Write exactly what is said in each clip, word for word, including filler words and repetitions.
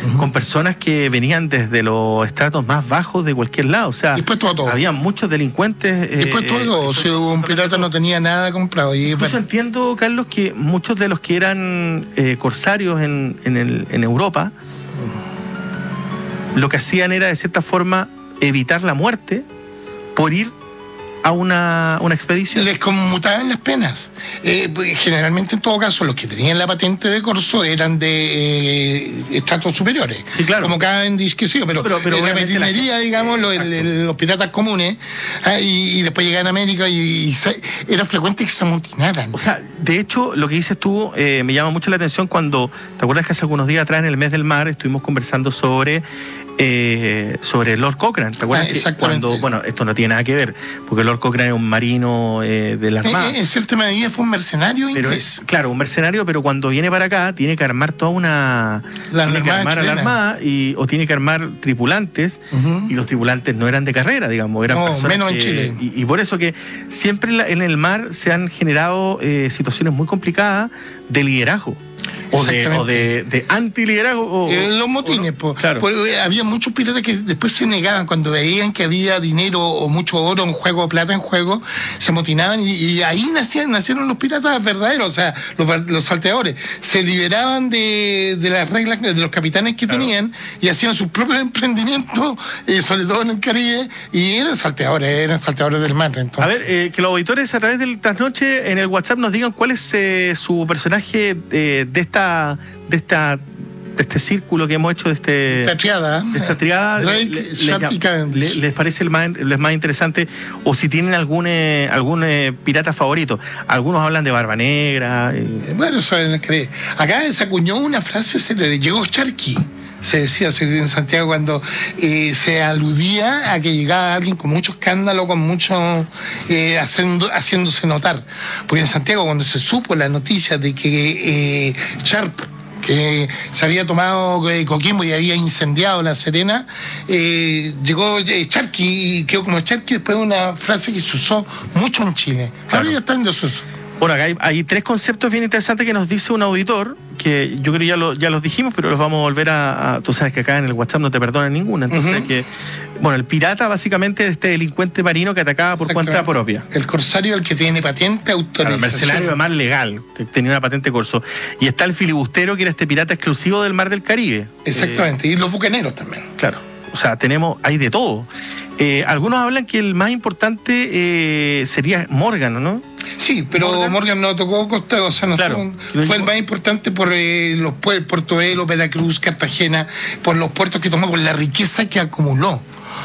uh-huh. con personas que venían desde los estratos más bajos de cualquier lado. O sea, había muchos delincuentes. Después todo, eh, todo. Si un pirata no tenía nada comprado. Y Incluso bueno. entiendo, Carlos, que muchos de los que eran eh, corsarios en, en, el, en Europa, uh-huh. lo que hacían era, de cierta forma, evitar la muerte por ir a una, una expedición. Les conmutaban las penas. Eh, generalmente, en todo caso, los que tenían la patente de corso eran de eh, estratos superiores. Sí, claro. Como Cavendish, que sí, pero, pero, pero en la marinería, la... digamos, los, el, los piratas comunes, ah, y, y después llegaban a América y, y se, era frecuente que se amotinaran. O sea, de hecho, lo que dices tú eh, me llama mucho la atención cuando, ¿te acuerdas que hace algunos días atrás, en el mes del mar, estuvimos conversando sobre Eh, sobre Lord Cochrane? ¿Te acuerdas? Ah, que cuando, bueno, esto no tiene nada que ver, porque Lord Cochrane es un marino eh, de la Armada. En, en cierta medida fue un mercenario pero inglés. Es, claro, un mercenario, pero cuando viene para acá tiene que armar toda una... La tiene que armar chilena. a la Armada, y, o tiene que armar tripulantes, uh-huh. y los tripulantes no eran de carrera, digamos, eran no, personas menos que, en Chile. Y, y por eso que siempre en, la, en el mar se han generado eh, situaciones muy complicadas de liderazgo. O de, o de, de anti-liderazgo. Eh, los motines, no, claro. Pues, había muchos piratas que después se negaban cuando veían que había dinero o mucho oro en juego, o plata en juego, se amotinaban y, y ahí nacían, nacieron los piratas verdaderos, o sea, los, los salteadores. Se liberaban de, de las reglas de los capitanes que claro. tenían y hacían sus propios emprendimientos, eh, sobre todo en el Caribe, y eran salteadores, eran salteadores del mar. Entonces. A ver, eh, que los auditores a través del trasnoche en el WhatsApp nos digan cuál es eh, su personaje eh, de esta de esta de este círculo que hemos hecho, de este esta triada, de esta triada Drake, le, le, le, les parece el más, el más interesante, o si tienen algún eh, algún eh, pirata favorito. Algunos hablan de Barba Negra. Eh. Bueno, eso es que acá se acuñó una frase, se le llegó Sharky. Se decía en Santiago cuando eh, se aludía a que llegaba alguien con mucho escándalo, con mucho eh, haciendo, haciéndose notar. Porque en Santiago, cuando se supo la noticia de que eh, Sharp, que se había tomado eh, Coquimbo y había incendiado La Serena, eh, llegó eh, Sharky y quedó como Sharky, después de una frase que se usó mucho en Chile. Claro. Ahora ya está en desuso. Bueno, acá hay, hay tres conceptos bien interesantes que nos dice un auditor, que yo creo que ya, lo, ya los dijimos, pero los vamos a volver a, a... Tú sabes que acá en el WhatsApp no te perdonan ninguna, entonces uh-huh. que... Bueno, el pirata básicamente es este delincuente marino que atacaba por cuenta propia. El corsario, el que tiene patente, autorización. Claro, el mercenario además legal, que tenía una patente corso. Y está el filibustero, que era este pirata exclusivo del Mar del Caribe. Exactamente, eh, y los bucaneros también. Claro, o sea, tenemos, hay de todo. Eh, algunos hablan que el más importante eh, sería Morgan, ¿no? Sí, pero Morgan, Morgan no tocó Costa, o sea, no claro, fue, fue el más importante por eh, los puertos, Puerto Velo, Veracruz, Cartagena, por los puertos que tomó, por la riqueza que acumuló.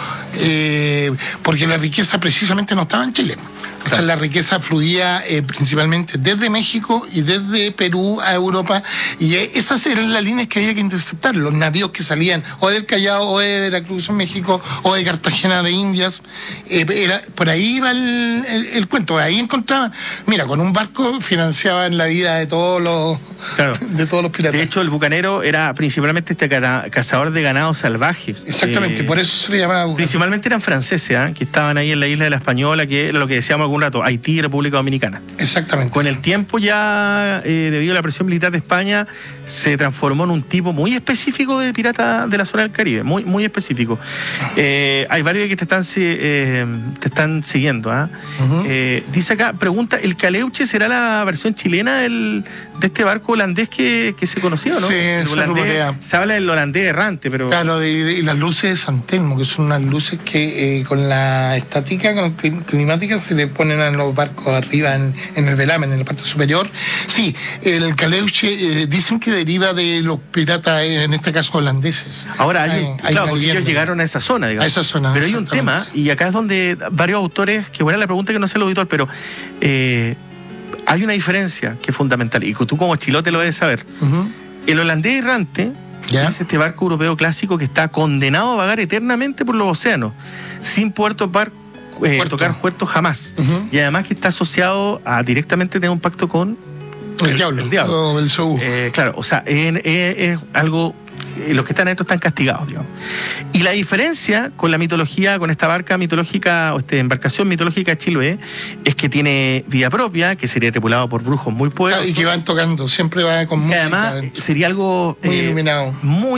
Eh, porque la riqueza precisamente no estaba en Chile. O sea, la riqueza fluía eh, principalmente desde México y desde Perú a Europa, y eh, esas eran las líneas que había que interceptar, los navíos que salían o del Callao o de Veracruz en México o de Cartagena de Indias, eh, era, por ahí iba el, el, el cuento, ahí encontraban, mira, con un barco financiaban la vida de todos los, claro. de todos los piratas. De hecho, el bucanero era principalmente este cazador de ganado salvaje. Exactamente, eh, por eso se le llamaba bucanero. Principalmente eran franceses, ¿eh? Que estaban ahí en la isla de la Española, que era lo que decíamos algún rato, Haití y República Dominicana. Exactamente. Con el tiempo ya, eh, debido a la presión militar de España, se transformó en un tipo muy específico de pirata de la zona del Caribe, muy, muy específico. Eh, hay varios que te están, eh, te están siguiendo. ¿eh? Uh-huh. Eh, dice acá, pregunta, ¿el Caleuche será la versión chilena del, de este barco holandés que, que se conoció, no? Sí, el se holandés, se habla del holandés errante, pero... Claro, y las luces de San Telmo, que son unas luces que eh, con la estática, con climática, se le ponen a los barcos arriba en, en el velamen, en la parte superior. Sí, el Caleuche eh, dicen que deriva de los piratas, en este caso holandeses. Ahora, hay, un, hay claro, porque ellos llegaron a esa zona, digamos. A esa zona. Pero hay un tema, y acá es donde varios autores, que buena la pregunta que no sé el auditor, pero eh, hay una diferencia que es fundamental, y tú como chilote lo debes saber. Uh-huh. El holandés errante ¿Ya? es este barco europeo clásico que está condenado a vagar eternamente por los océanos, sin poder topar Eh, Puerto. tocar puerto jamás. Uh-huh. Y además que está asociado a directamente tener un pacto con el, el diablo. El diablo. O el eh, claro, o sea, es, es, es algo... Los que están adentro están castigados, digamos. Y la diferencia con la mitología, con esta barca mitológica, o esta embarcación mitológica de Chiloé, es que tiene vida propia, que sería tripulado por brujos muy poderosos. Y que van tocando, siempre va con música. Además, sería algo muy eh, iluminado. Muy